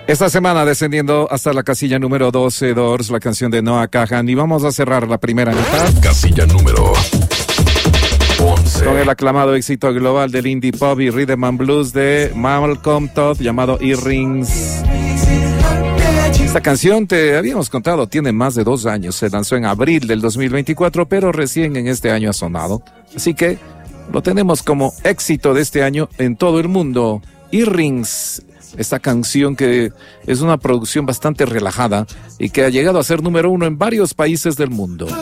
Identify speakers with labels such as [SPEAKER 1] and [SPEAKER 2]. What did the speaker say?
[SPEAKER 1] Esta semana descendiendo hasta la casilla número 12, Doors, la canción de Noah Kahan. Y vamos a cerrar la primera mitad.
[SPEAKER 2] Casilla número 11.
[SPEAKER 1] Con el aclamado éxito global del indie pop y rhythm and blues de Malcolm Todd, llamado Earrings. Esta canción, te habíamos contado, tiene más de 2 años. Se lanzó en abril del 2024, pero recién en este año ha sonado. Así que lo tenemos como éxito de este año en todo el mundo. Earrings. Esta canción que es una producción bastante relajada y que ha llegado a ser número 1 en varios países del mundo.